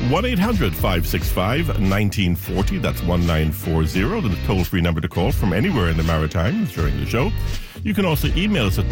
1-800-565-1940. That's 1940, the toll-free number to call from anywhere in the Maritimes during the show. You can also email us at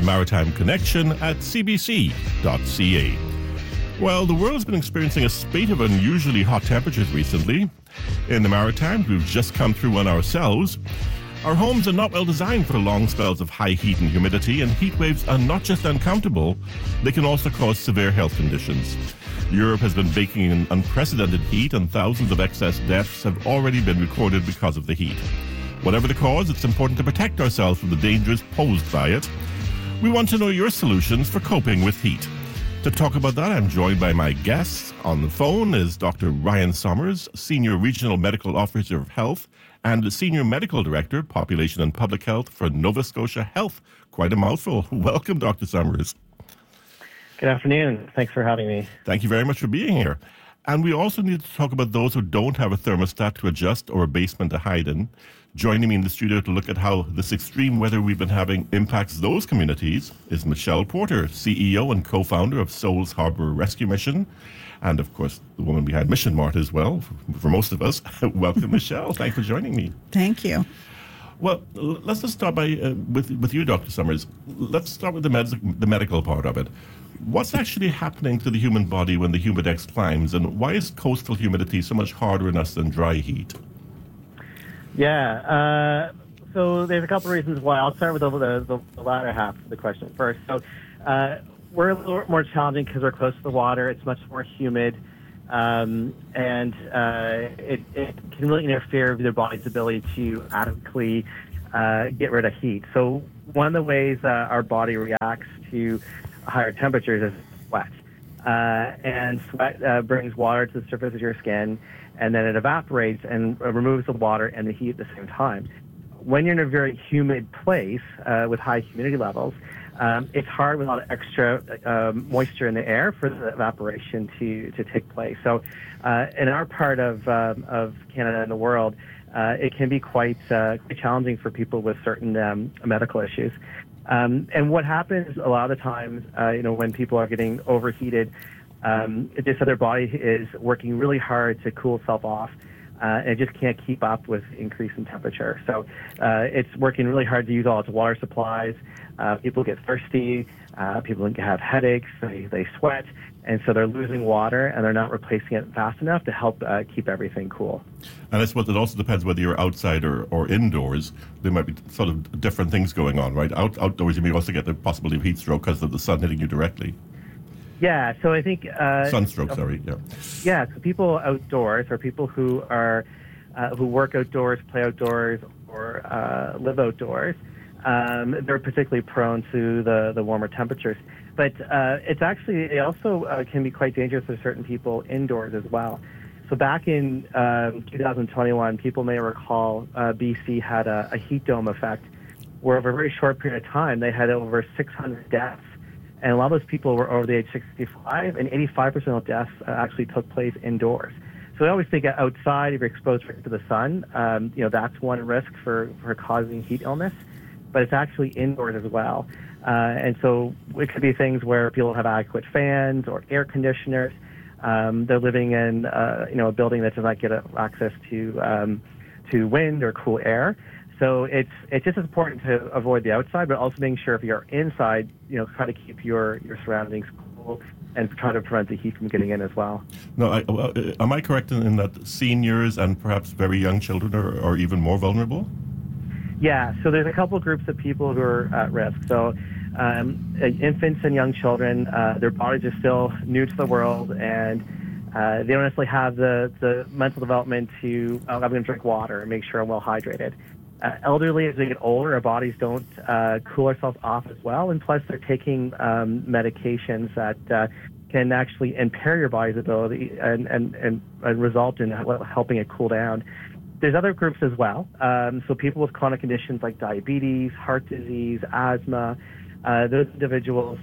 maritimeconnection@cbc.ca. Well, the world's been experiencing a spate of unusually hot temperatures recently. In the Maritimes, we've just come through one ourselves. Our homes are not well designed for long spells of high heat and humidity, and heat waves are not just uncomfortable, they can also cause severe health conditions. Europe has been baking in unprecedented heat, and thousands of excess deaths have already been recorded because of the heat. Whatever the cause, it's important to protect ourselves from the dangers posed by it. We want to know your solutions for coping with heat. To talk about that, I'm joined by my guests. On the phone is Dr. Ryan Somers, Senior Regional Medical Officer of Health and Senior Medical Director, Population and Public Health for Nova Scotia Health. Quite a mouthful. Welcome, Dr. Somers. Good afternoon. Thanks for having me. Thank you very much for being here. And we also need to talk about those who don't have a thermostat to adjust or a basement to hide in. Joining me in the studio to look at how this extreme weather we've been having impacts those communities is Michelle Porter, CEO and co-founder of Souls Harbour Rescue Mission, and of course the woman behind Mission Mart as well, for most of us. Welcome, Michelle. Thanks for joining me. Thank you. Well, let's just start by with you, Dr. Somers. Let's start with the medical part of it. What's actually happening to the human body when the humidex climbs, and why is coastal humidity so much harder on us than dry heat? Yeah, so there's a couple of reasons why. I'll start with the latter half of the question first. So we're a little more challenging because we're close to the water. It's much more humid, and it can really interfere with your body's ability to adequately get rid of heat. So one of the ways our body reacts to higher temperatures is sweat. And sweat brings water to the surface of your skin, and then it evaporates and removes the water and the heat at the same time. When you're in a very humid place with high humidity levels, it's hard with a lot of extra moisture in the air for the evaporation to take place. So in our part of Canada and the world, it can be quite challenging for people with certain medical issues. And what happens a lot of the times, when people are getting overheated, it's just that their body is working really hard to cool itself off, and it just can't keep up with increase in temperature. So it's working really hard to use all its water supplies. People get thirsty. People have headaches. They sweat. And so they're losing water, and they're not replacing it fast enough to help keep everything cool. And I suppose it also depends whether you're outside or indoors. There might be sort of different things going on, right? Outdoors, you may also get the possibility of heat stroke because of the sun hitting you directly. Yeah, so I think... sunstroke, sorry, yeah. Yeah, so people outdoors, or people who are who work outdoors, play outdoors, or live outdoors, they're particularly prone to the warmer temperatures. But it also can be quite dangerous for certain people indoors as well. So back in 2021, people may recall BC had a heat dome effect, where over a very short period of time, they had over 600 deaths. And a lot of those people were over the age 65, and 85% of deaths actually took place indoors. So I always think outside, if you're exposed to the sun, that's one risk for causing heat illness, but it's actually indoors as well. And so it could be things where people have adequate fans or air conditioners. They're living in a building that does not get access to wind or cool air. So it's just as important to avoid the outside, but also making sure if you're inside, try to keep your surroundings cool and try to prevent the heat from getting in as well. No, am I correct in that seniors and perhaps very young children are even more vulnerable? Yeah, so there's a couple of groups of people who are at risk. So infants and young children, their bodies are still new to the world, and they don't necessarily have the mental development to, I'm going to drink water and make sure I'm well hydrated. Elderly, as they get older, our bodies don't cool ourselves off as well, and plus they're taking medications that can actually impair your body's ability and result in helping it cool down. There's other groups as well. So people with chronic conditions like diabetes, heart disease, asthma, those individuals,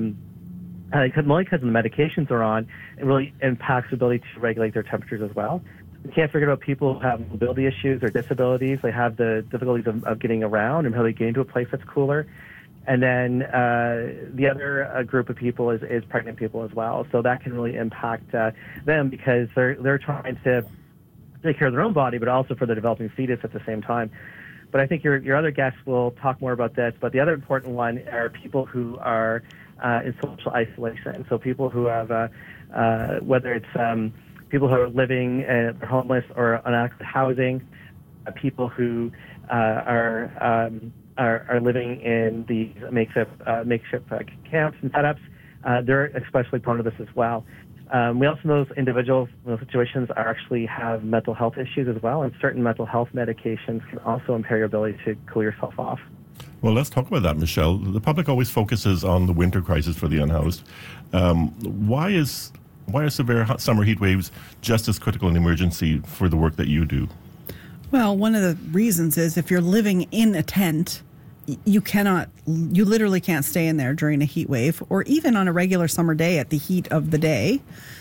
only because of the medications they're on, it really impacts the ability to regulate their temperatures as well. We can't forget about people who have mobility issues or disabilities. They have the difficulties of getting around and really getting to a place that's cooler. And then the other group of people is pregnant people as well. So that can really impact them because they're trying to take care of their own body, but also for the developing fetus at the same time. But I think your other guests will talk more about this. But the other important one are people who are in social isolation. So people who have, whether it's people who are living homeless or unadequate housing, people who are living in these makeshift camps and setups. They're especially prone to this as well. We also know those individuals in those situations actually have mental health issues as well, and certain mental health medications can also impair your ability to cool yourself off. Well, let's talk about that, Michelle. The public always focuses on the winter crisis for the unhoused. Why are severe summer heat waves just as critical an emergency for the work that you do? Well, one of the reasons is if you're living in a tent, you literally can't stay in there during a heat wave or even on a regular summer day at the heat of the day.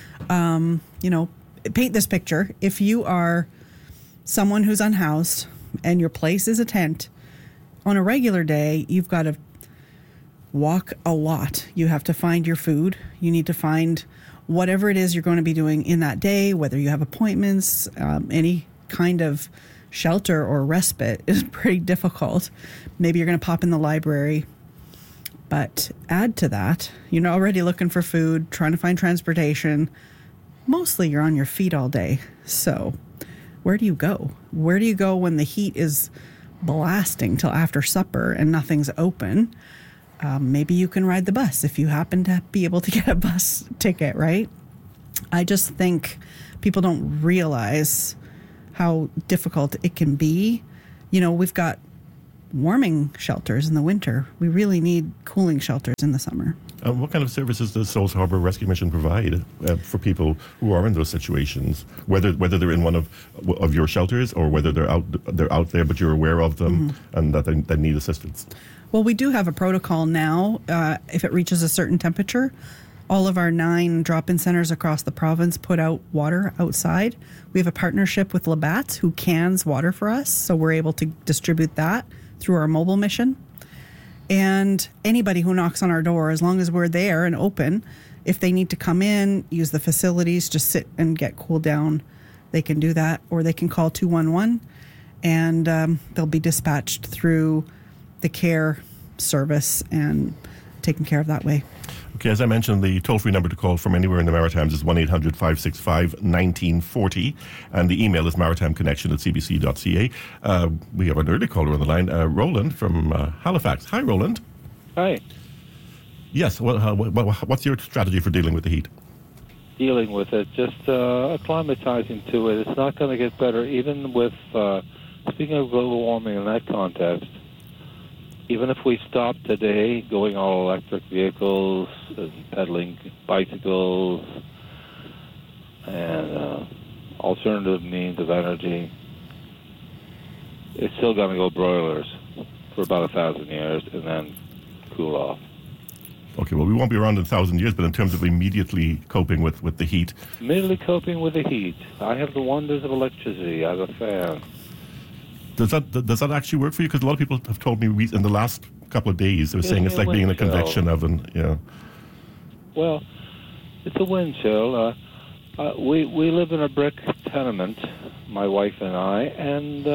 Paint this picture. If you are someone who's unhoused and your place is a tent, on a regular day, you've got to walk a lot. You have to find your food. You need to find whatever it is you're going to be doing in that day, whether you have appointments, any kind of shelter or respite is pretty difficult. Maybe you're going to pop in the library. But add to that, you're already looking for food, trying to find transportation. Mostly you're on your feet all day. So where do you go? Where do you go when the heat is blasting till after supper and nothing's open? Maybe you can ride the bus if you happen to be able to get a bus ticket, right? I just think people don't realize how difficult it can be. We've got warming shelters in the winter. We really need cooling shelters in the summer. What kind of services does Souls Harbor Rescue Mission provide for people who are in those situations, whether they're in one of your shelters or whether they're out there but you're aware of them and that they need assistance? Well, we do have a protocol now. If it reaches a certain temperature, all of our 9 drop-in centers across the province put out water outside. We have a partnership with Labatt's who cans water for us, so we're able to distribute that through our mobile mission. And anybody who knocks on our door, as long as we're there and open, if they need to come in, use the facilities, just sit and get cooled down, they can do that. Or they can call 211 and they'll be dispatched through the care service and taken care of that way. Okay, as I mentioned, the toll-free number to call from anywhere in the Maritimes is 1-800-565-1940, and the email is maritimeconnection@cbc.ca. We have an early caller on the line, Roland from Halifax. Hi, Roland. Hi. Yes, what's your strategy for dealing with the heat? Dealing with it, just acclimatizing to it. It's not going to get better, even with, speaking of global warming in that context, even if we stop today going all electric vehicles and pedaling bicycles and alternative means of energy, it's still going to go broilers for about 1,000 years and then cool off. Okay, well, we won't be around in 1,000 years, but in terms of immediately coping with the heat. Immediately coping with the heat. I have the wonders of electricity. I have a fan. Does that actually work for you? Because a lot of people have told me in the last couple of days, they were saying it's like being in a convection oven. Yeah. Well, it's a wind chill. We live in a brick tenement, my wife and I, and,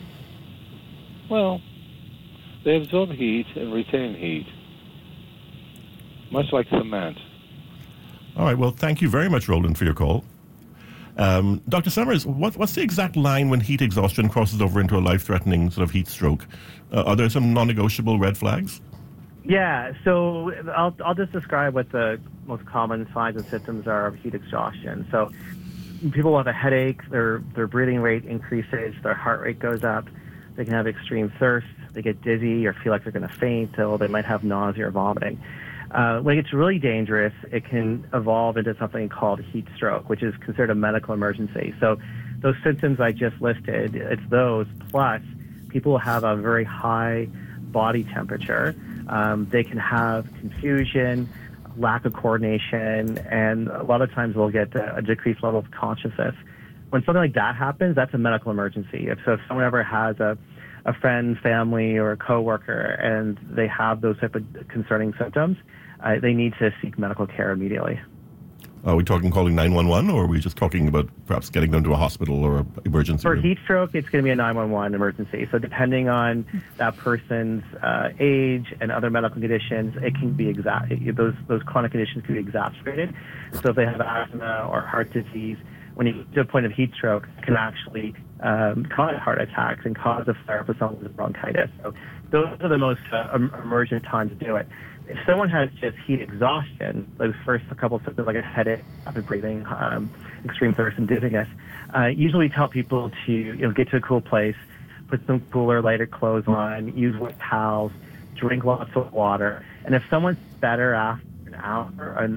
they absorb heat and retain heat, much like cement. All right, well, thank you very much, Roland, for your call. Dr. Summers, what's the exact line when heat exhaustion crosses over into a life-threatening sort of heat stroke? Are there some non-negotiable red flags? Yeah, so I'll just describe what the most common signs and symptoms are of heat exhaustion. So people will have a headache, their breathing rate increases, their heart rate goes up, they can have extreme thirst, they get dizzy or feel like they're going to faint, or they might have nausea or vomiting. When it gets really dangerous, it can evolve into something called heat stroke, which is considered a medical emergency. So those symptoms I just listed, it's those, plus people will have a very high body temperature. They can have confusion, lack of coordination, and a lot of times they'll get a decreased level of consciousness. When something like that happens, that's a medical emergency. If someone ever has a a friend, family, or a coworker, and they have those type of concerning symptoms, they need to seek medical care immediately. Are we talking calling 911, or are we just talking about perhaps getting them to a hospital or an emergency For room? heat stroke, it's going to be a 911 emergency. So depending on that person's age and other medical conditions, it can be those chronic conditions can be exacerbated. So if they have asthma or heart disease, when you get to a point of heat stroke, it can actually cause heart attacks and cause a flare for someone with bronchitis. So those are the most emergent times to do it. If someone has just heat exhaustion, those first couple of symptoms like a headache, rapid breathing, extreme thirst, and dizziness, usually we tell people to get to a cool place, put some cooler, lighter clothes on, use wet towels, drink lots of water, and if someone's better after an hour and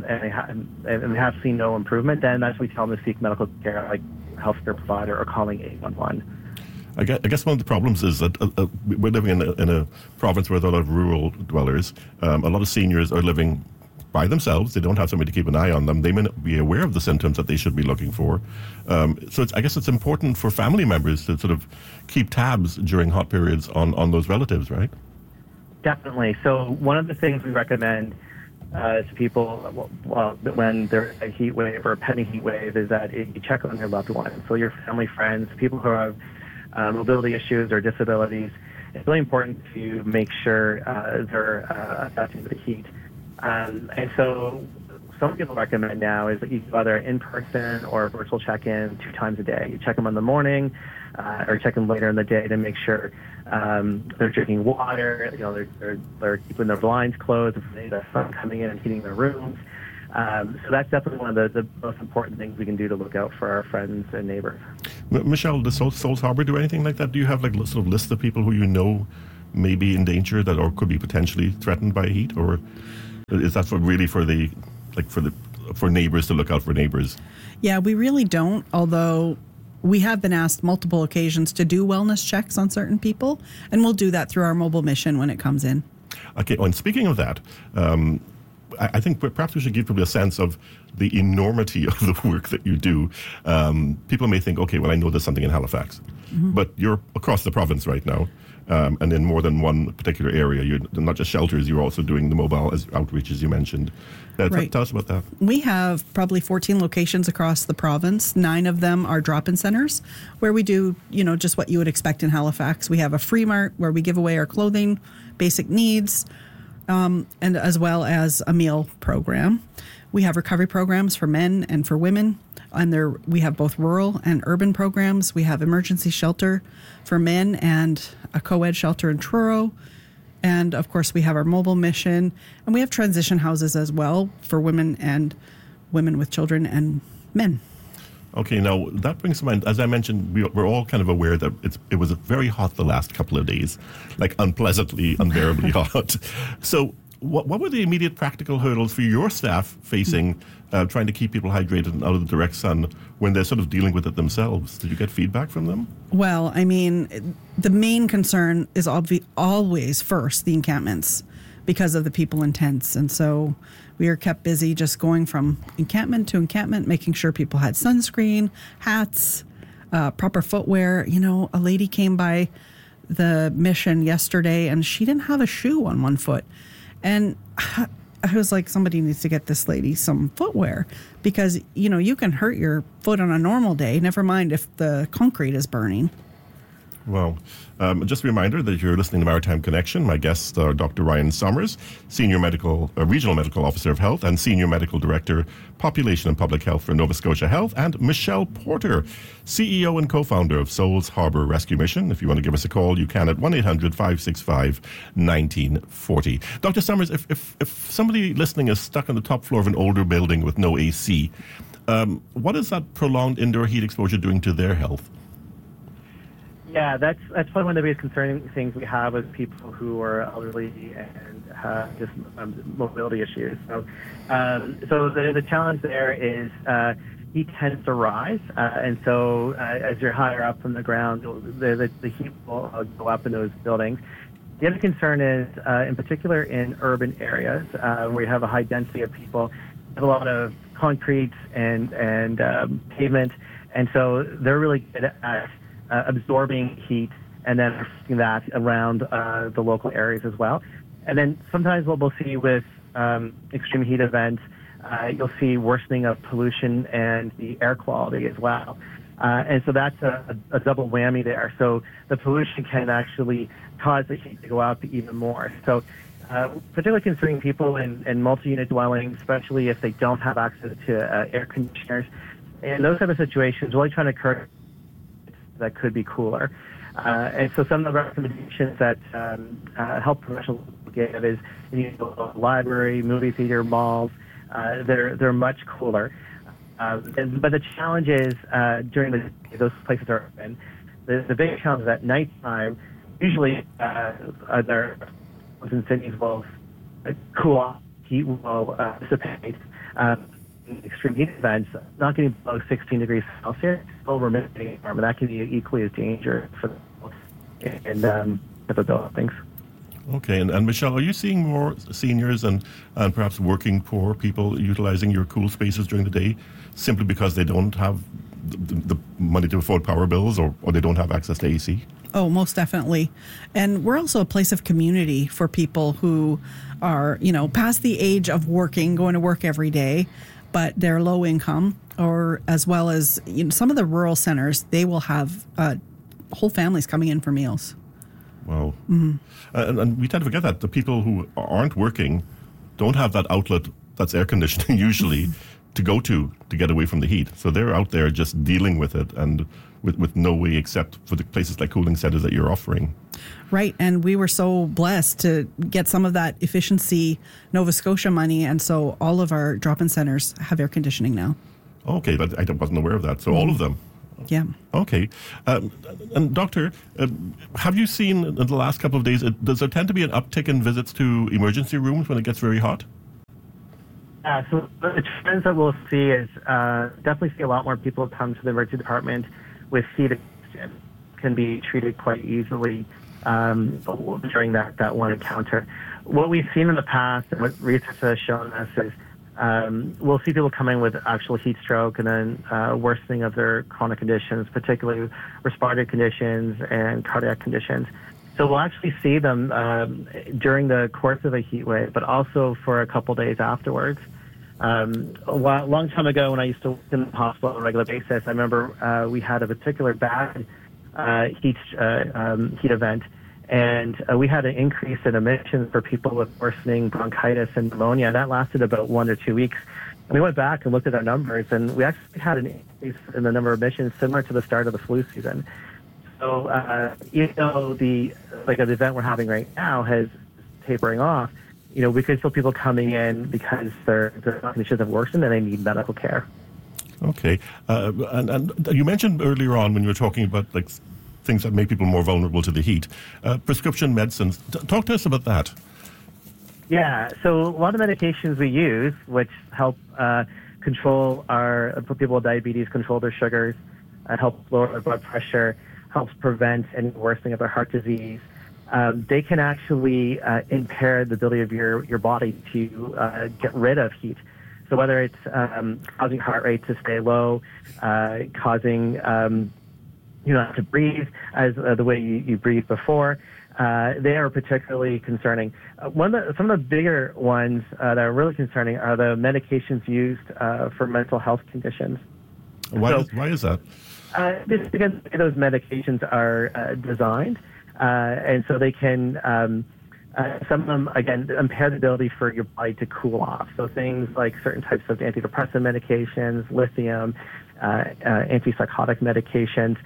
they have seen no improvement, then that's when we tell them to seek medical care, like a healthcare provider, or calling 811. I guess one of the problems is that we're living in a province where there are a lot of rural dwellers. A lot of seniors are living by themselves. They don't have somebody to keep an eye on them. They may not be aware of the symptoms that they should be looking for. So I guess it's important for family members to sort of keep tabs during hot periods on those relatives, right? Definitely. So one of the things we recommend to people when there's a heat wave or a pending heat wave is that you check on your loved ones. So your family, friends, people who have mobility issues or disabilities. It's really important to make sure they're adapting to the heat. And so some people recommend now is that you do either in-person or virtual check-in 2 times a day. You check them in the morning or check them later in the day to make sure they're drinking water, they're keeping their blinds closed, if the sun coming in and heating their rooms. So that's definitely one of the most important things we can do to look out for our friends and neighbors. Michelle, does Souls Harbor do anything like that? Do you have like sort of list of people who you know may be in danger that or could be potentially threatened by heat, or is that for neighbors to look out for neighbors? Yeah, we really don't. Although we have been asked multiple occasions to do wellness checks on certain people, and we'll do that through our mobile mission when it comes in. Okay. And speaking of that. I think perhaps we should give people a sense of the enormity of the work that you do. People may think, okay, well, I know there's something in Halifax, but you're across the province right now, and in more than one particular area. You're not just shelters, you're also doing the mobile outreach, as you mentioned. Right. Tell us about that. We have probably 14 locations across the province. 9 of them are drop-in centers where we do, just what you would expect in Halifax. We have a free mart where we give away our clothing, basic needs, and as well as a meal program. We have recovery programs for men and for women, and we have both rural and urban programs. We have emergency shelter for men and a co-ed shelter in Truro. And of course, we have our mobile mission, and we have transition houses as well for women and women with children and men. Okay, now that brings to mind, as I mentioned, we're all kind of aware that it was very hot the last couple of days, like unpleasantly, unbearably hot. So what were the immediate practical hurdles for your staff facing trying to keep people hydrated and out of the direct sun when they're sort of dealing with it themselves? Did you get feedback from them? Well, I mean, the main concern is always first the encampments because of the people in tents. And so we are kept busy just going from encampment to encampment, making sure people had sunscreen, hats, proper footwear. A lady came by the mission yesterday and she didn't have a shoe on one foot. And I was like, somebody needs to get this lady some footwear because, you can hurt your foot on a normal day, never mind if the concrete is burning. Well, just a reminder that you're listening to Maritime Connection. My guests are Dr. Ryan Summers, Regional Medical Officer of Health and Senior Medical Director, Population and Public Health for Nova Scotia Health, and Michelle Porter, CEO and co-founder of Souls Harbor Rescue Mission. If you want to give us a call, you can at 1-800-565-1940. Dr. Summers, if somebody listening is stuck on the top floor of an older building with no AC, what is that prolonged indoor heat exposure doing to their health? Yeah, that's probably one of the biggest concerning things we have with people who are elderly and have just mobility issues. So the challenge there is heat tends to rise, and so as you're higher up from the ground, the heat will go up in those buildings. The other concern is, in particular, in urban areas where you have a high density of people, you have a lot of concrete and pavement, and so they're really good at absorbing heat and then reflecting that around the local areas as well. And then sometimes what we'll see with extreme heat events, you'll see worsening of pollution and the air quality as well. And so that's a double whammy there. So the pollution can actually cause the heat to go up even more. So particularly concerning people in multi-unit dwellings, especially if they don't have access to air conditioners. In those type of situations, really trying to encourage that could be cooler. And so some of the recommendations that health professionals give is, library, movie theater, malls, they're much cooler. But the challenge is during the day, those places are open. The big challenge is at nighttime. Usually, there in cities will cool off, heat will dissipate. Extreme heat events, not getting below 16 degrees Celsius, still remaining warm, and that can be equally as dangerous for the buildings. Okay, and Michelle, are you seeing more seniors and perhaps working poor people utilizing your cool spaces during the day simply because they don't have the money to afford power bills or they don't have access to AC? Oh, most definitely. And we're also a place of community for people who are, past the age of working, going to work every day, but they're low income, or as well as some of the rural centers, they will have whole families coming in for meals. Wow. Mm-hmm. And we tend to forget that the people who aren't working don't have that outlet that's air conditioning usually to go to get away from the heat. So they're out there just dealing with it and with no way except for the places like cooling centers that you're offering. Right. And we were so blessed to get some of that efficiency Nova Scotia money. And so all of our drop-in centers have air conditioning now. Okay. But I wasn't aware of that. So all of them. Yeah. Okay. And Doctor, have you seen in the last couple of days, does there tend to be an uptick in visits to emergency rooms when it gets very hot? So the trends that we'll see is definitely see a lot more people come to the emergency department with heat exhaustion. Can be treated quite easily during that one encounter. What we've seen in the past and what research has shown us is we'll see people come in with actual heat stroke and then worsening of their chronic conditions, particularly respiratory conditions and cardiac conditions. So we'll actually see them during the course of a heat wave, but also for a couple days afterwards. A long time ago when I used to work in the hospital on a regular basis, I remember we had a particular bad heat event, and we had an increase in admissions for people with worsening bronchitis and pneumonia. That lasted about 1 or 2 weeks. And we went back and looked at our numbers, and we actually had an increase in the number of admissions similar to the start of the flu season. So even though the event we're having right now has tapering off, we could still people coming in because their conditions have worsened and they need medical care. Okay. And you mentioned earlier on when you were talking about things that make people more vulnerable to the heat, prescription medicines. Talk to us about that. Yeah. So a lot of medications we use, which help control for people with diabetes, control their sugars, help lower their blood pressure, helps prevent any worsening of their heart disease. They can actually impair the ability of your body to get rid of heat. So whether it's causing heart rate to stay low, causing to breathe as the way you breathed before, they are particularly concerning. Some of the bigger ones that are really concerning are the medications used for mental health conditions. Why is that? This because those medications are designed, and so they can, some of them, again, impair the ability for your body to cool off. So things like certain types of antidepressant medications, lithium, antipsychotic medications,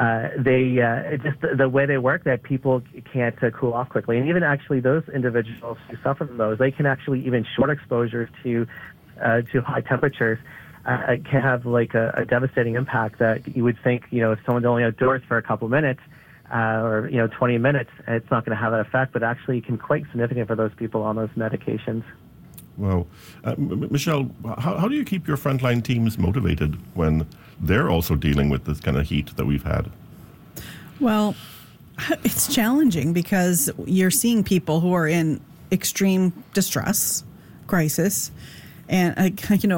just the way they work, that people can't cool off quickly. And even actually those individuals who suffer from those, they can actually, even short exposures to high temperatures, can have a devastating impact that you would think, if someone's only outdoors for a couple minutes or 20 minutes, it's not going to have that effect, but actually can quite significant for those people on those medications. Well, Michelle, how do you keep your frontline teams motivated when they're also dealing with this kind of heat that we've had? Well, it's challenging because you're seeing people who are in extreme distress, crisis, and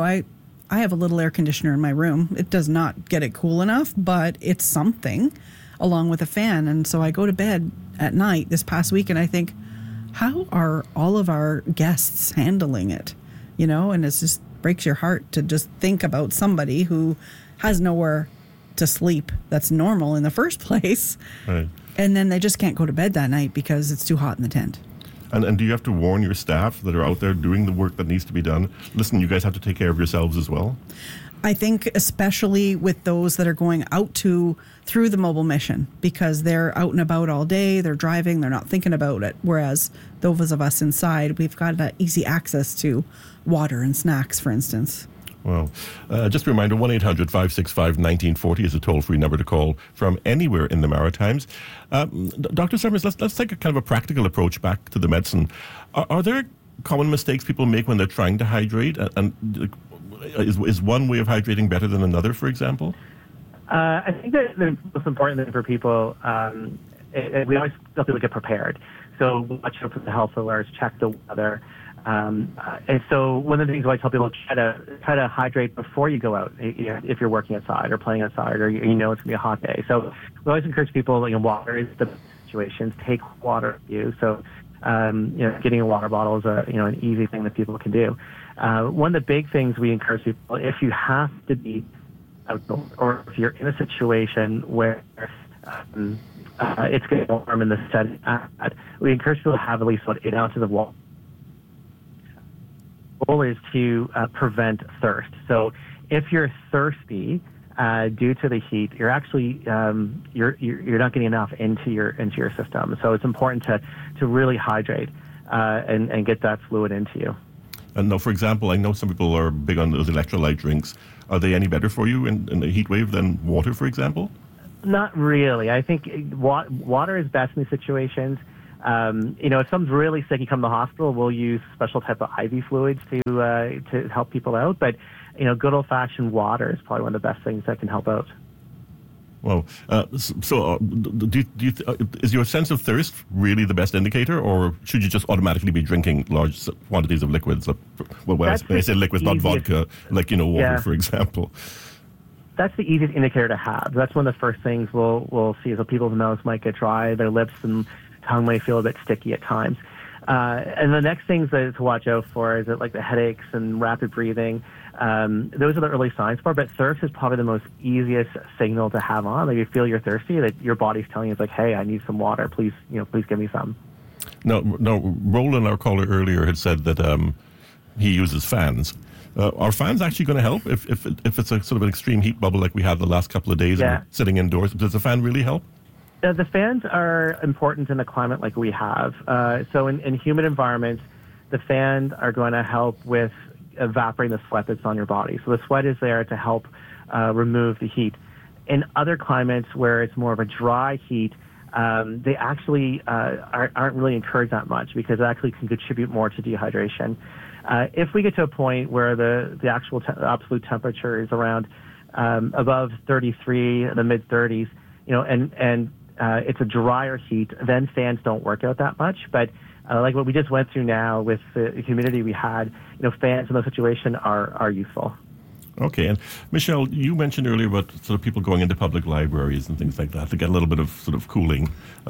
I have a little air conditioner in my room. It does not get it cool enough, but it's something. along with a fan. And so I go to bed at night this past week and I think, how are all of our guests handling it? You know, and it just breaks your heart to just think about somebody who has nowhere to sleep that's normal in the first place. Right. And then they just can't go to bed that night because it's too hot in the tent. And do you have to warn your staff that are out there doing the work that needs to be done? Listen, you guys have to take care of yourselves as well. I think especially with those that are going out through the mobile mission, because they're out and about all day, they're driving, they're not thinking about it. Whereas those of us inside, we've got easy access to water and snacks, for instance. Well, just a reminder, 1-800-565-1940 is a toll-free number to call from anywhere in the Maritimes. Dr. Summers, let's take a kind of a practical approach back to the medicine. Are there common mistakes people make when they're trying to hydrate? And is one way of hydrating better than another, for example? I think that the most important thing for people, we always tell people to get prepared. So watch out for the health alerts, check the weather. And so one of the things I tell people, try to hydrate before you go out, if you're working outside or playing outside or you know it's going to be a hot day. So we always encourage people, water is the situations, take water with you. So, getting a water bottle is an easy thing that people can do. One of the big things we encourage people, if you have to be outdoors or if you're in a situation where it's getting warm in the setting, we encourage people to have at least 8 ounces of water. The goal is to prevent thirst. So if you're thirsty due to the heat, you're actually you're not getting enough into your system. So it's important to really hydrate and get that fluid into you. And now, for example, I know some people are big on those electrolyte drinks. Are they any better for you in a heat wave than water, for example? Not really. I think water is best in these situations. If someone's really sick, you come to the hospital, we'll use special type of IV fluids to help people out. But, good old-fashioned water is probably one of the best things that can help out. Well, is your sense of thirst really the best indicator, or should you just automatically be drinking large quantities of liquids? When I say liquids, not vodka, water, for example. That's the easiest indicator to have. That's one of the first things we'll see. So people's mouths might get dry, their lips and tongue may feel a bit sticky at times. And the next things to watch out for is the headaches and rapid breathing. Those are the early signs for it, but thirst is probably the most easiest signal to have on. You feel you're thirsty, that your body's telling you, hey, I need some water. Please give me some. No, Roland, our caller earlier, had said that he uses fans. Are fans actually going to help if it's a sort of an extreme heat bubble like we had the last couple of days and we're sitting indoors? Does the fan really help? The fans are important in a climate like we have. So in humid environments, the fans are going to help with evaporating the sweat that's on your body. So the sweat is there to help remove the heat. In other climates where it's more of a dry heat, they actually aren't really encouraged that much because it actually can contribute more to dehydration. If we get to a point where the actual absolute temperature is around above 33, the mid 30s, and it's a drier heat, then fans don't work out that much. But like what we just went through now with the humidity we had, fans in those situations are useful. Okay, and Michelle, you mentioned earlier about sort of people going into public libraries and things like that to get a little bit of sort of cooling.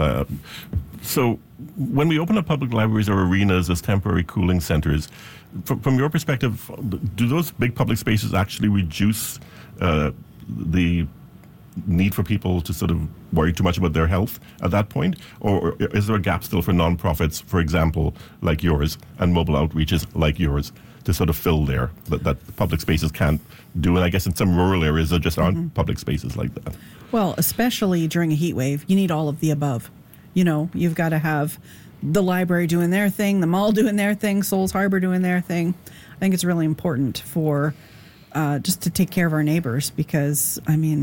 So when we open up public libraries or arenas as temporary cooling centers, from your perspective, do those big public spaces actually reduce the need for people to sort of worry too much about their health at that point? Or is there a gap still for nonprofits, for example, like yours, and mobile outreaches like yours, to sort of fill there that public spaces can't do? And I guess in some rural areas there just aren't public spaces like that. Well, especially during a heat wave, you need all of the above. You've got to have the library doing their thing, the mall doing their thing, Souls Harbor doing their thing. I think it's really important for just to take care of our neighbors because,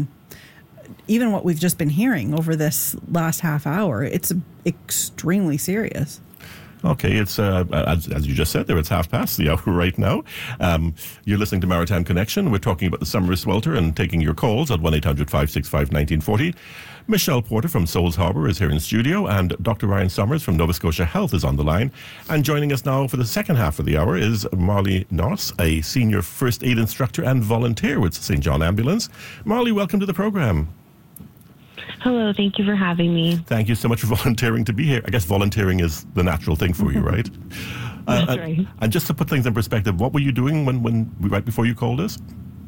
even what we've just been hearing over this last half hour, it's extremely serious. Okay, it's as you just said there, it's 1:30 the hour right now. You're listening to Maritime Connection. We're talking about the summer swelter and taking your calls at 1-800-565-1940. Michelle Porter from Souls Harbor is here in studio, and Dr. Ryan Summers from Nova Scotia Health is on the line. And joining us now for the second half of the hour is Marley Noss, a senior first aid instructor and volunteer with St. John Ambulance. Marley, welcome to the program. Hello, thank you for having me. Thank you so much for volunteering to be here. I guess volunteering is the natural thing for you, right? That's right. And just to put things in perspective, what were you doing right before you called us?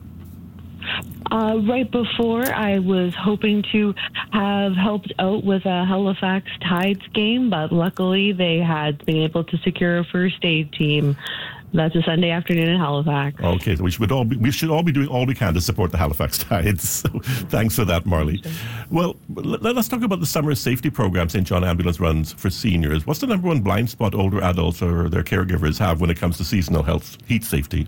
Right before, I was hoping to have helped out with a Halifax Tides game, but luckily they had been able to secure a first aid team. That's a Sunday afternoon in Halifax. Okay, so we should all be doing all we can to support the Halifax Tides. So thanks for that, Marley. Well, let's talk about the summer safety program St. John Ambulance runs for seniors. What's the number one blind spot older adults or their caregivers have when it comes to seasonal heat safety?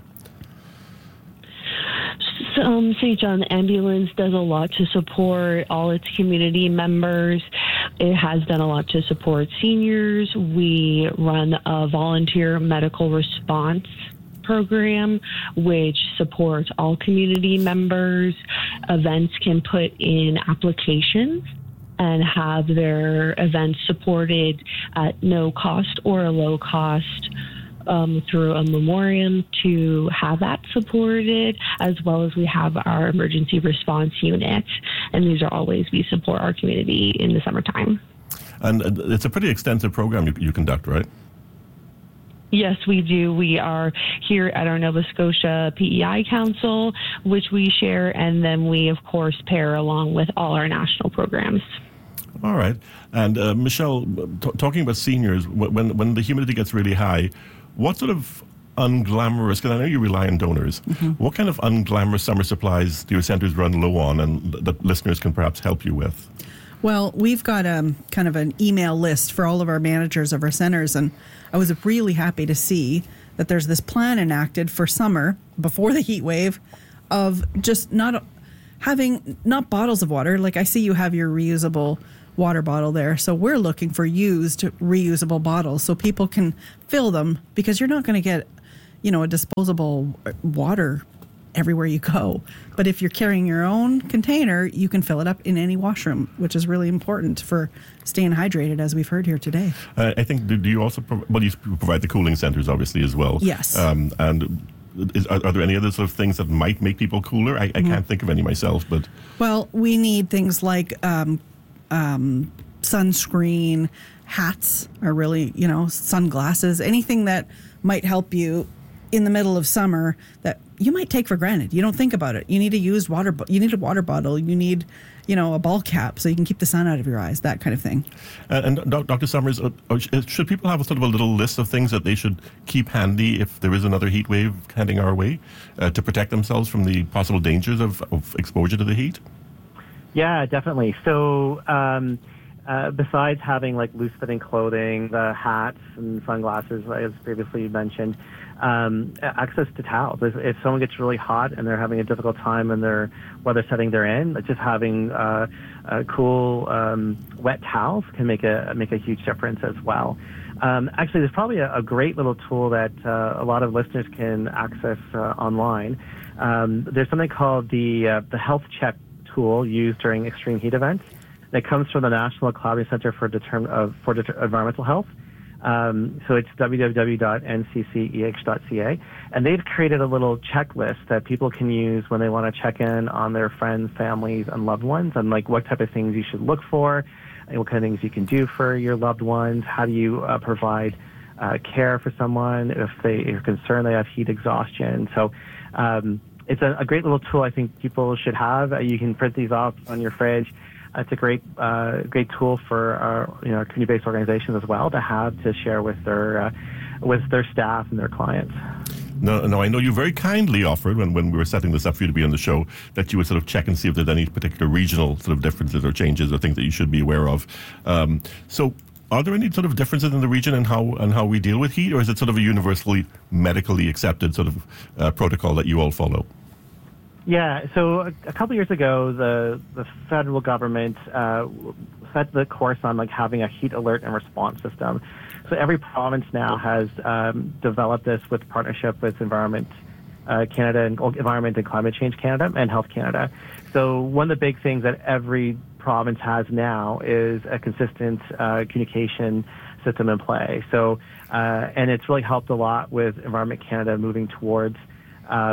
St. John Ambulance does a lot to support all its community members. It has done a lot to support seniors. We run a volunteer medical response program, which supports all community members. Events can put in applications and have their events supported at no cost or a low cost through a memoriam to have that supported, as well as we have our emergency response unit. And these are always, we support our community in the summertime. And it's a pretty extensive program you conduct, right? Yes, we do. We are here at our Nova Scotia PEI Council, which we share, and then we, of course, pair along with all our national programs. All right. And Michelle, talking about seniors, when the humidity gets really high, what sort of unglamorous, because I know you rely on donors, what kind of unglamorous summer supplies do your centres run low on and that listeners can perhaps help you with? Well, we've got kind of an email list for all of our managers of our centres, and I was really happy to see that there's this plan enacted for summer before the heat wave of just not bottles of water. Like I see you have your reusable water bottle there. So we're looking for used reusable bottles so people can fill them, because you're not going to get, a disposable water everywhere you go. But if you're carrying your own container, you can fill it up in any washroom, which is really important for staying hydrated, as we've heard here today. I think, do you also, you provide the cooling centres obviously as well. Yes. And are there any other sort of things that might make people cooler? I can't think of any myself, but... Well, we need things like sunscreen, hats are really, sunglasses, anything that might help you in the middle of summer that you might take for granted. You don't think about it. You need a used water. You need a water bottle. You need, a ball cap so you can keep the sun out of your eyes. That kind of thing. And Dr. Summers, should people have a sort of a little list of things that they should keep handy if there is another heat wave heading our way to protect themselves from the possible dangers of exposure to the heat? Yeah, definitely. So besides having like loose-fitting clothing, the hats and sunglasses, as previously mentioned, access to towels. If someone gets really hot and they're having a difficult time in their weather setting they're in, just having cool wet towels can make a huge difference as well. Actually, there's probably a great little tool that a lot of listeners can access online. There's something called the Health Check tool used during extreme heat events. It comes from the National Collaborative Center for Environmental Health. So it's www.ncceh.ca. And they've created a little checklist that people can use when they want to check in on their friends, families, and loved ones, and like what type of things you should look for, and what kind of things you can do for your loved ones. How do you provide care for someone if you're concerned they have heat exhaustion? So it's a great little tool I think people should have. You can print these off on your fridge. It's a great tool for our community-based organizations as well to have to share with their staff and their clients. No, I know you very kindly offered when we were setting this up for you to be on the show that you would sort of check and see if there's any particular regional sort of differences or changes or things that you should be aware of. So are there any sort of differences in the region and how we deal with heat, or is it sort of a universally medically accepted sort of protocol that you all follow? Yeah, so a couple years ago, the federal government set the course on like having a heat alert and response system. So every province now has developed this with partnership with Environment Canada and Environment and Climate Change Canada and Health Canada. So one of the big things that every province has now is a consistent communication system in play. So and it's really helped a lot with Environment Canada moving towards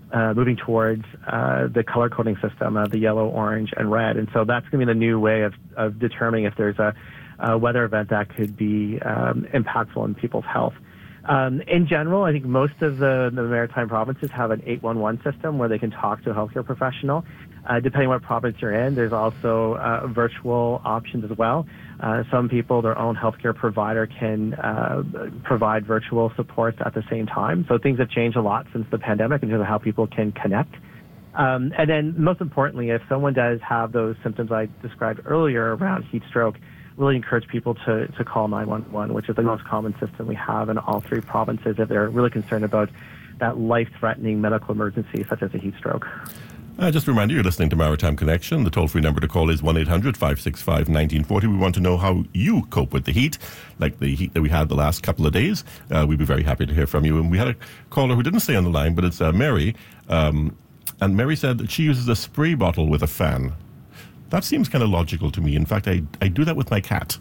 moving towards the color coding system of the yellow, orange, and red. And so that's going to be the new way of determining if there's a weather event that could be impactful in people's health. In general, I think most of the maritime provinces have an 811 system where they can talk to a healthcare professional. Depending what province you're in, there's also virtual options as well. Some people, their own healthcare provider can provide virtual supports at the same time. So things have changed a lot since the pandemic in terms of how people can connect. And then most importantly, if someone does have those symptoms I described earlier around heat stroke, really encourage people to call 911, which is the most common system we have in all three provinces if they're really concerned about that life-threatening medical emergency such as a heat stroke. Just a reminder, you're listening to Maritime Connection. The toll-free number to call is 1-800-565-1940. We want to know how you cope with the heat, like the heat that we had the last couple of days. We'd be very happy to hear from you. And we had a caller who didn't stay on the line, but it's Mary. And Mary said that she uses a spray bottle with a fan. That seems kind of logical to me. In fact, I do that with my cat.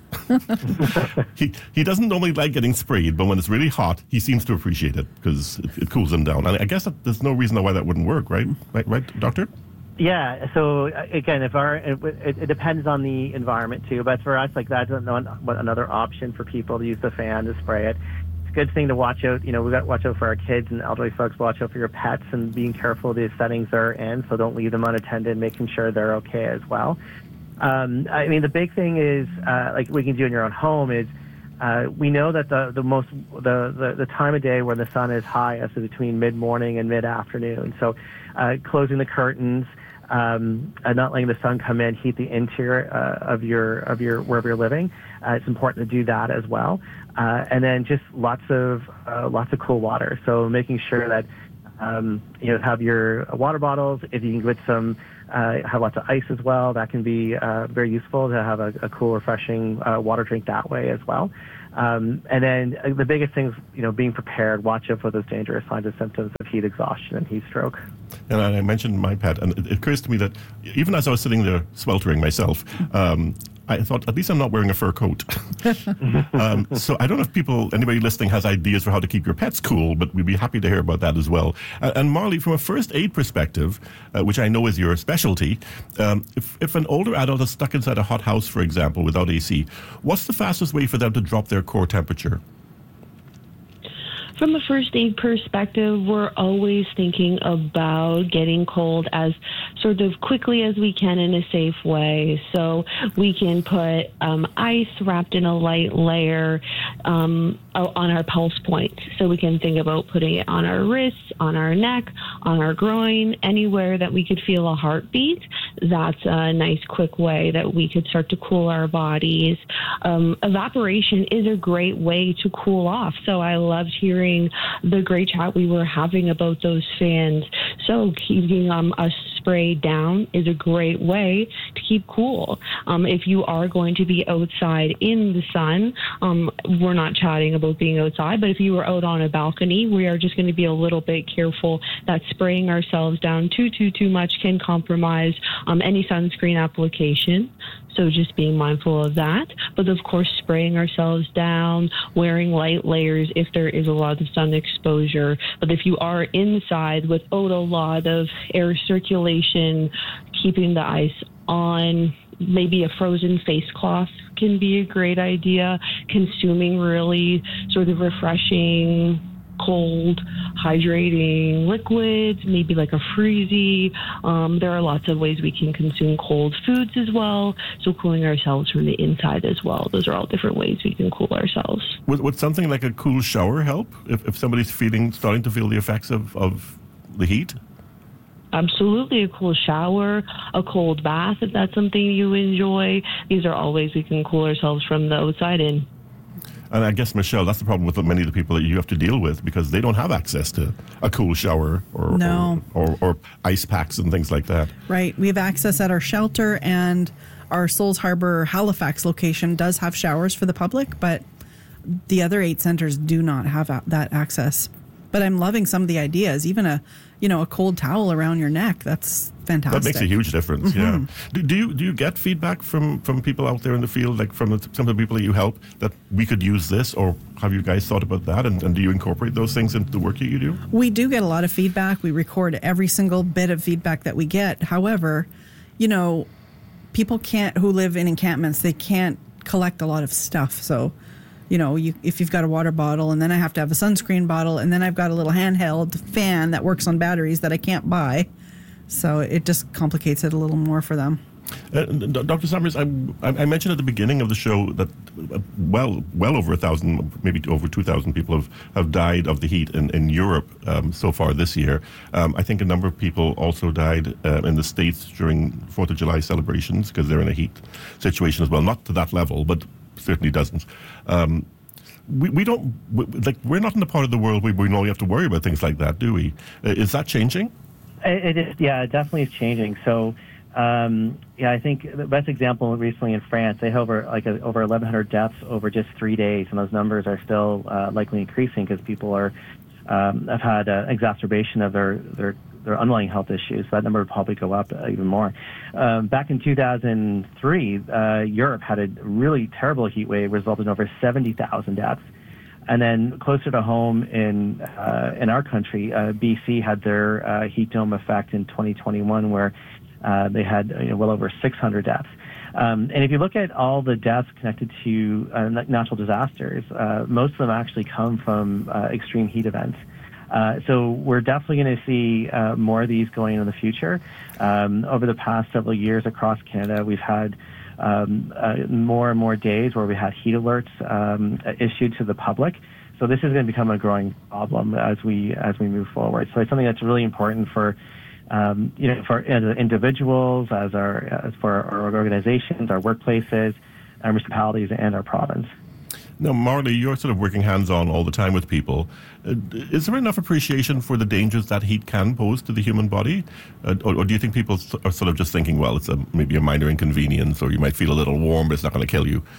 He doesn't normally like getting sprayed, but when it's really hot, he seems to appreciate it because it cools him down. And I guess there's no reason why that wouldn't work, right? Right, Doctor? Yeah. So again, it depends on the environment too. But for us, like that's another option for people to use the fan to spray it. Good thing to watch out. We've got to watch out for our kids and elderly folks. Watch out for your pets and being careful of the settings they're in. So don't leave them unattended, making sure they're okay as well. The big thing is, like we can do in your own home is, we know that the time of day where the sun is highest is between mid-morning and mid-afternoon. So closing the curtains, and not letting the sun come in, heat the interior of your wherever you're living. It's important to do that as well. And then just lots of cool water. So making sure that have your water bottles. If you can get some, have lots of ice as well. That can be very useful to have a cool, refreshing water drink that way as well. And then the biggest thing is, being prepared. Watch out for those dangerous signs and symptoms of heat exhaustion and heat stroke. And I mentioned my pet, and it occurs to me that even as I was sitting there sweltering myself, I thought, at least I'm not wearing a fur coat. So I don't know if anybody listening has ideas for how to keep your pets cool, but we'd be happy to hear about that as well. And Marley, from a first aid perspective, which I know is your specialty, if an older adult is stuck inside a hot house, for example, without AC, what's the fastest way for them to drop their core temperature? From a first aid perspective, we're always thinking about getting cold as sort of quickly as we can in a safe way. So we can put ice wrapped in a light layer on our pulse point. So we can think about putting it on our wrists, on our neck, on our groin, anywhere that we could feel a heartbeat. That's a nice quick way that we could start to cool our bodies. Evaporation is a great way to cool off. So I loved hearing the great chat we were having about those fans. So keeping a spray down is a great way to keep cool. If you are going to be outside in the sun, we're not chatting about being outside, but if you were out on a balcony, we are just going to be a little bit careful that spraying ourselves down too much can compromise any sunscreen application. So just being mindful of that. But of course, spraying ourselves down, wearing light layers if there is a lot of sun exposure. But if you are inside without a lot of air circulation, keeping the ice on, maybe a frozen face cloth can be a great idea. Consuming really sort of refreshing, cold, hydrating liquids, maybe like a Freezy. There are lots of ways we can consume cold foods as well. So cooling ourselves from the inside as well. Those are all different ways we can cool ourselves. Would something like a cool shower help if somebody's starting to feel the effects of the heat? Absolutely. A cool shower, a cold bath, if that's something you enjoy. These are all ways we can cool ourselves from the outside in. And I guess, Michelle, that's the problem with many of the people that you have to deal with because they don't have access to a cool shower or ice packs and things like that. Right. We have access at our shelter, and our Souls Harbor Halifax location does have showers for the public, but the other 8 centers do not have that access. But I'm loving some of the ideas. Even a cold towel around your neck. That's fantastic. That makes a huge difference. Yeah. Do you get feedback from people out there in the field, like from some of the people that you help, that we could use this, or have you guys thought about that? And do you incorporate those things into the work that you do? We do get a lot of feedback. We record every single bit of feedback that we get. However, people who live in encampments, they can't collect a lot of stuff. So, if you've got a water bottle, and then I have to have a sunscreen bottle, and then I've got a little handheld fan that works on batteries that I can't buy. So it just complicates it a little more for them. Dr. Summers, I mentioned at the beginning of the show that well over 1,000, maybe over 2,000 people have died of the heat in Europe so far this year. I think a number of people also died in the States during 4th of July celebrations because they're in a heat situation as well. Not to that level, but certainly dozens. We're not in the part of the world where we normally have to worry about things like that, do we? Is that changing? It is, yeah, it definitely is changing. So, I think the best example recently in France, they have over 1,100 deaths over just 3 days, and those numbers are still likely increasing because people have had an exacerbation of their underlying health issues. So that number would probably go up even more. Back in 2003, Europe had a really terrible heat wave, resulting in over 70,000 deaths. And then closer to home in our country, BC had their heat dome effect in 2021, where they had well over 600 deaths. And if you look at all the deaths connected to natural disasters, most of them actually come from extreme heat events. So we're definitely going to see more of these going in the future. Over the past several years across Canada, we've had more and more days where we had heat alerts issued to the public. So this is going to become a growing problem as we move forward. So it's something that's really important for for individuals, for our organizations, our workplaces, our municipalities, and our province. Now, Marley, you're sort of working hands-on all the time with people. Is there enough appreciation for the dangers that heat can pose to the human body? Or do you think people are sort of just thinking, well, it's maybe a minor inconvenience, or you might feel a little warm, but it's not going to kill you?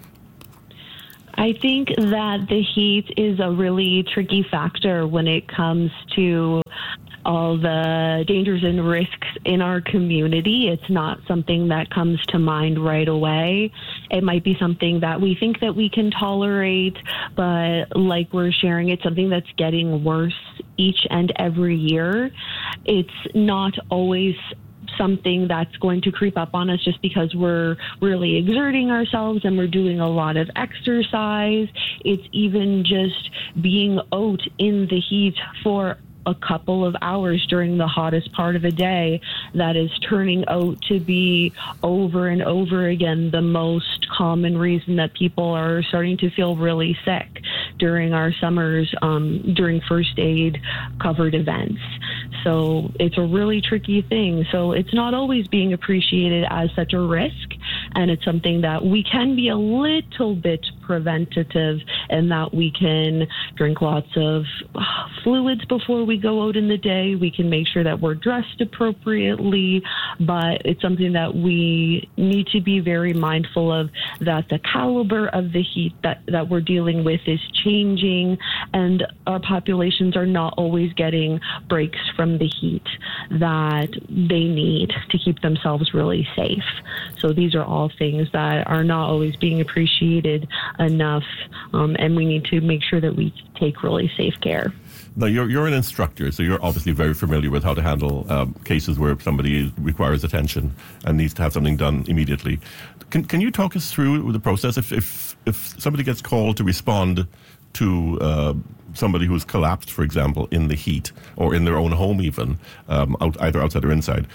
I think that the heat is a really tricky factor when it comes to all the dangers and risks in our community. It's not something that comes to mind right away. It might be something that we think that we can tolerate, but like we're sharing, it's something that's getting worse each and every year. It's not always something that's going to creep up on us just because we're really exerting ourselves and we're doing a lot of exercise. It's even just being out in the heat for a couple of hours during the hottest part of a day that is turning out to be over and over again the most common reason that people are starting to feel really sick during our summers, during first aid covered events. So it's a really tricky thing. So it's not always being appreciated as such a risk, and it's something that we can be a little bit preventative in that we can drink lots of fluids before we go out in the day. We can make sure that we're dressed appropriately, but it's something that we need to be very mindful of, that the caliber of the heat that we're dealing with is changing, and our populations are not always getting breaks from the heat that they need to keep themselves really safe. So these are all things that are not always being appreciated enough, and we need to make sure that we take really safe care. Now, you're an instructor, so you're obviously very familiar with how to handle cases where somebody requires attention and needs to have something done immediately. Can you talk us through the process? If somebody gets called to respond to somebody who's collapsed, for example, in the heat, or in their own home even, either outside or inside,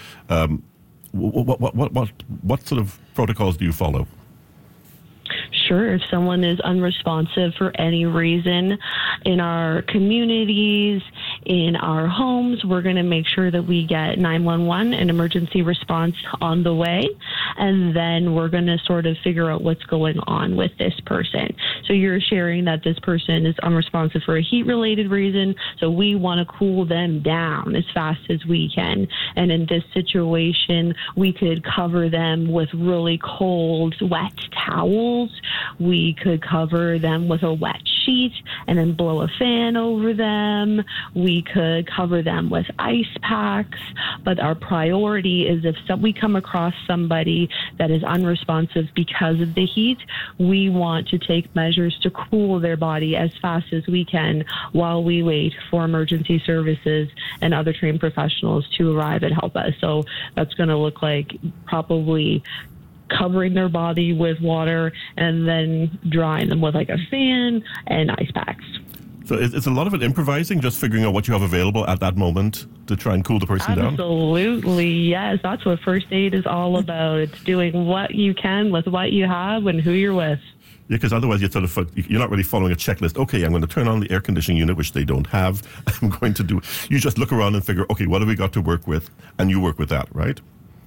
what sort of protocols do you follow? Sure. If someone is unresponsive for any reason in our communities, in our homes, we're going to make sure that we get 911 and emergency response on the way. And then we're going to sort of figure out what's going on with this person. So you're sharing that this person is unresponsive for a heat-related reason. So we want to cool them down as fast as we can. And in this situation, we could cover them with really cold, wet towels. We could cover them with a wet sheet and then blow a fan over them. We could cover them with ice packs. But our priority is if we come across somebody that is unresponsive because of the heat, we want to take measures to cool their body as fast as we can while we wait for emergency services and other trained professionals to arrive and help us. So that's going to look like probably covering their body with water and then drying them with like a fan and ice packs. So it's a lot of it improvising, just figuring out what you have available at that moment to try and cool the person down? Absolutely, yes. That's what first aid is all about. It's doing what you can with what you have and who you're with. Yeah, because otherwise you're not really following a checklist. Okay, I'm going to turn on the air conditioning unit, which they don't have. I'm going to do... You just look around and figure, okay, what have we got to work with? And you work with that, right?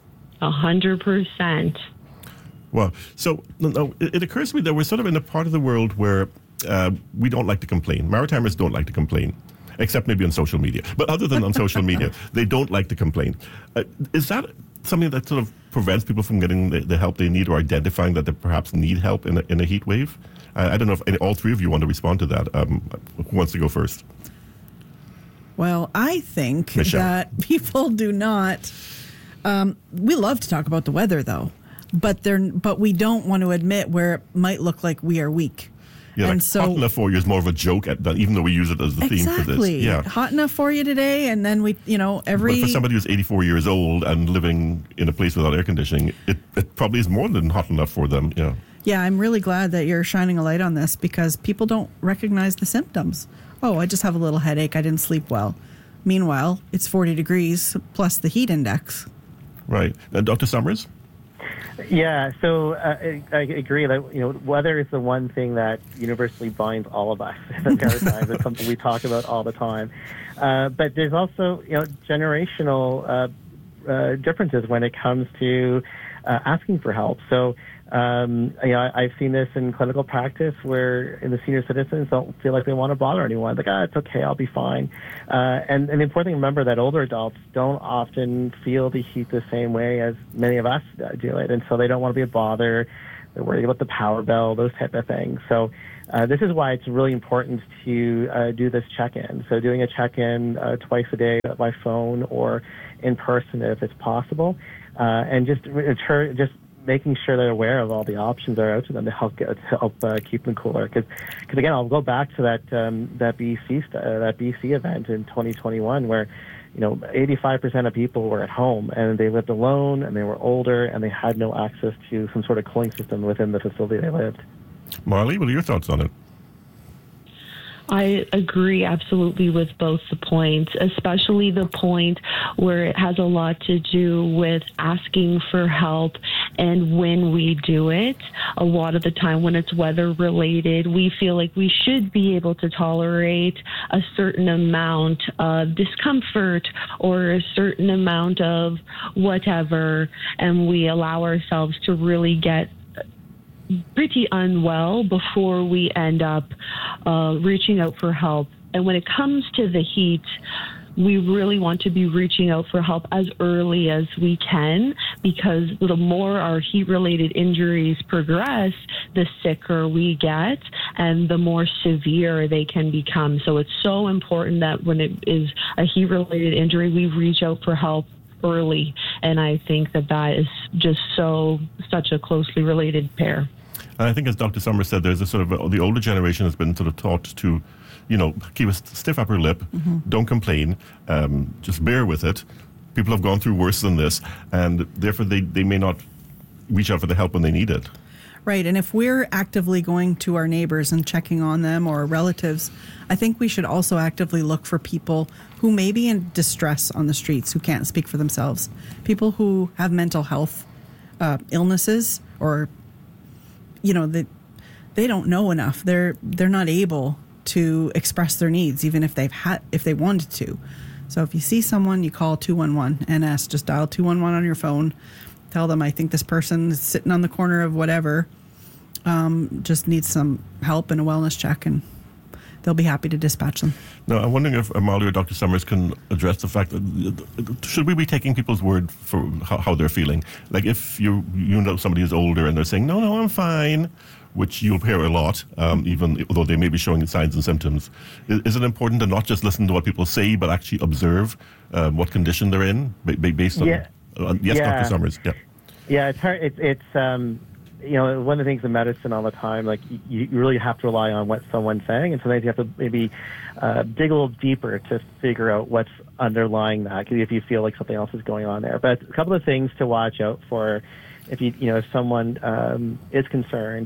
100%. Well, so it occurs to me that we're sort of in a part of the world where we don't like to complain. Maritimers don't like to complain, except maybe on social media. But other than on social media, they don't like to complain. Is that something that sort of prevents people from getting the help they need or identifying that they perhaps need help in a heat wave? I don't know if all three of you want to respond to that. Who wants to go first? Well, I think Michelle. that people do not... we love to talk about the weather, though, but we don't want to admit where it might look like we are weak. Yeah, and like so, hot enough for you is more of a joke, even though we use it as the theme for this. Exactly. Yeah. Hot enough for you today, and then But for somebody who's 84 years old and living in a place without air conditioning, it probably is more than hot enough for them. Yeah. Yeah, I'm really glad that you're shining a light on this because people don't recognize the symptoms. Oh, I just have a little headache. I didn't sleep well. Meanwhile, it's 40 degrees plus the heat index. Right. Dr. Summers? Yeah, so I agree that weather is the one thing that universally binds all of us in the Maritimes. It's something we talk about all the time. But there's also generational differences when it comes to asking for help. So I've seen this in clinical practice where the senior citizens don't feel like they want to bother anyone. Like, it's okay, I'll be fine. And the important thing to remember that older adults don't often feel the heat the same way as many of us do it. And so they don't want to be a bother. They're worried about the power bill, those type of things. So this is why it's really important to do this check-in. So doing a check-in twice a day by phone or in person if it's possible. And just making sure they're aware of all the options that are out to them to help keep them cooler. Because again, I'll go back to that BC event in 2021 where 85% of people were at home and they lived alone and they were older and they had no access to some sort of cooling system within the facility they lived. Marley, what are your thoughts on it? I agree absolutely with both the points, especially the point where it has a lot to do with asking for help and when we do it. A lot of the time when it's weather related, we feel like we should be able to tolerate a certain amount of discomfort or a certain amount of whatever, and we allow ourselves to really get pretty unwell before we end up reaching out for help. And when it comes to the heat, we really want to be reaching out for help as early as we can, because the more our heat-related injuries progress, the sicker we get and the more severe they can become. So it's so important that when it is a heat-related injury, we reach out for help early. And I think that is just such a closely related pair. And I think, as Dr. Summers said, there's a sort of the older generation has been sort of taught to, keep a stiff upper lip, don't complain, just bear with it. People have gone through worse than this, and therefore they may not reach out for the help when they need it. Right, and if we're actively going to our neighbors and checking on them or relatives, I think we should also actively look for people who may be in distress on the streets, who can't speak for themselves, people who have mental health illnesses, or they don't know enough. They're not able to express their needs, even if if they wanted to. So if you see someone, you call 211 NS. Just dial 211 on your phone. Tell them, I think this person is sitting on the corner of whatever, just needs some help and a wellness check, and they'll be happy to dispatch them. Now, I'm wondering if Marley or Dr. Summers can address the fact that should we be taking people's word for how they're feeling? Like if you know somebody is older and they're saying, no, I'm fine, which you'll hear a lot, even though they may be showing signs and symptoms. Is it important to not just listen to what people say, but actually observe what condition they're in, based on... Yeah. Yes, Dr. Summers. Yeah. Yeah, it's hard. It's one of the things in medicine all the time, like you really have to rely on what someone's saying, and sometimes you have to maybe dig a little deeper to figure out what's underlying that, if you feel like something else is going on there. But a couple of things to watch out for if someone is concerned.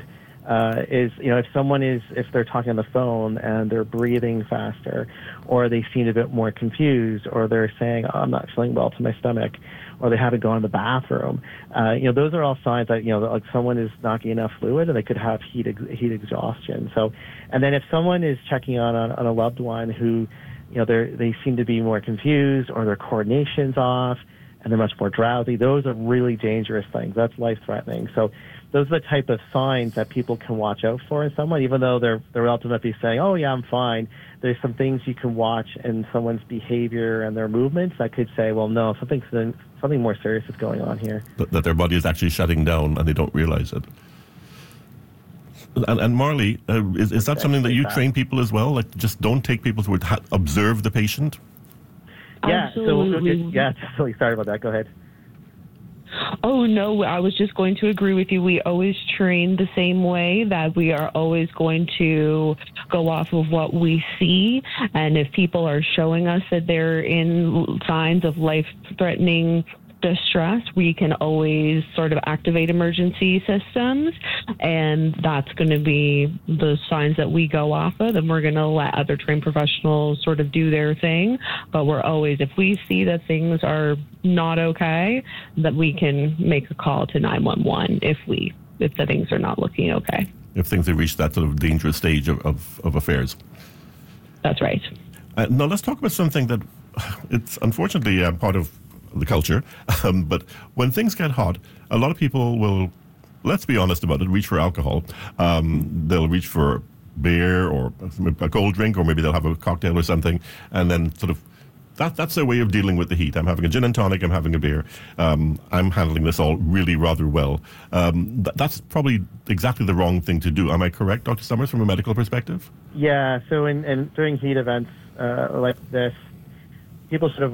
If they're talking on the phone and they're breathing faster, or they seem a bit more confused, or they're saying, "Oh, I'm not feeling well to my stomach," or they haven't gone to the bathroom, those are all signs that like someone is not getting enough fluid, and they could have heat exhaustion. So, and then if someone is checking on a loved one who, they seem to be more confused, or their coordination's off, and they're much more drowsy, those are really dangerous things. That's life-threatening. So those are the type of signs that people can watch out for in someone, even though they're ultimately saying, "Oh yeah, I'm fine." There's some things you can watch in someone's behavior and their movements that could say, "Well, no, something more serious is going on here." That their body is actually shutting down and they don't realize it. And Marley, is that something that you train people as well? Like, just don't take people's word, observe the patient? Yeah. Absolutely. Definitely. Sorry about that. Go ahead. Oh, no, I was just going to agree with you. We always train the same way, that we are always going to go off of what we see. And if people are showing us that they're in signs of life-threatening distress, we can always sort of activate emergency systems, and that's going to be the signs that we go off of, and we're going to let other trained professionals sort of do their thing. But we're always, if we see that things are not okay, that we can make a call to 911 if the things are not looking okay. If things have reached that sort of dangerous stage of affairs. That's right. Now let's talk about something that it's unfortunately part of the culture, but when things get hot, a lot of people will, let's be honest about it, reach for alcohol. They'll reach for beer or a cold drink, or maybe they'll have a cocktail or something, and then sort of that's their way of dealing with the heat. I'm having a gin and tonic, I'm having a beer, I'm handling this all really rather well. That's probably exactly the wrong thing to do. Am I correct, Dr. Summers, from a medical perspective? Yeah, so during heat events like this, people should avoid